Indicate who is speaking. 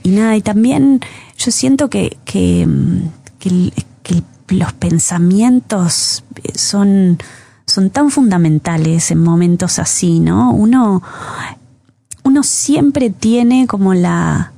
Speaker 1: Y nada, y también yo siento que los pensamientos son tan fundamentales en momentos así, ¿no? Uno siempre tiene como la